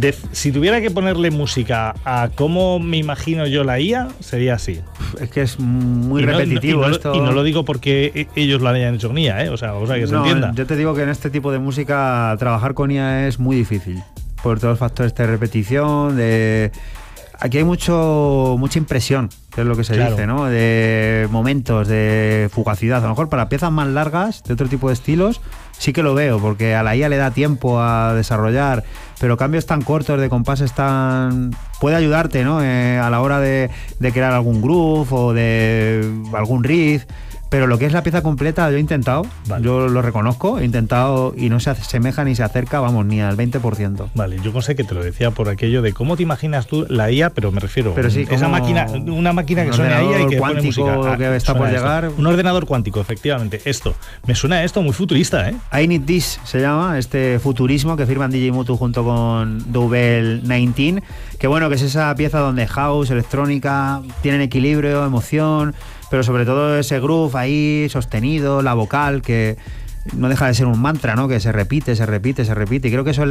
Si tuviera que ponerle música a cómo me imagino yo la IA, sería así. Es que es muy repetitivo esto. Y no lo digo porque ellos lo hayan hecho con IA, o sea que se entienda. Yo te digo que en este tipo de música trabajar con IA es muy difícil, por todos los factores de repetición, Aquí hay mucha impresión, que es lo que se dice, ¿no? De momentos, de fugacidad. A lo mejor para piezas más largas, de otro tipo de estilos, sí que lo veo, porque a la IA le da tiempo a desarrollar, pero cambios tan cortos de compases puede ayudarte, ¿no? A la hora de crear algún groove o de algún riff. Pero lo que es la pieza completa, yo he intentado, yo lo reconozco, he intentado y no se asemeja ni se acerca, ni al 20%. Vale, yo sé que te lo decía por aquello de cómo te imaginas tú la IA, pero me refiero a esa máquina, una máquina que suena a IA y que pone música. Que está por llegar. Un ordenador cuántico, efectivamente. Me suena a esto muy futurista, ¿eh? I Need This se llama, este futurismo que firman DJ Mutu junto con Double 19, que es esa pieza donde house, electrónica, tienen equilibrio, emoción, pero sobre todo ese groove ahí sostenido, la vocal, que no deja de ser un mantra, ¿no? Que se repite, y creo que eso es